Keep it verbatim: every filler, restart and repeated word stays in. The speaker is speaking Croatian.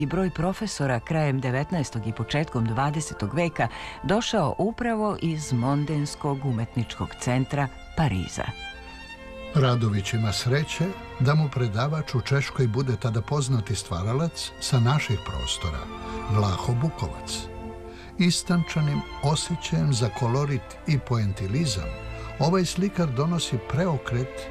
i broj profesora krajem devetnaestog i početkom dvadesetog veka došao upravo iz Mondenskog umetničkog centra Pariza. Radović ima sreće da mu predavač u Češkoj bude tada poznati stvaralac sa naših prostora, Vlaho Bukovac. Istančanim osjećajem za kolorit i poentilizam, ovaj slikar donosi preokret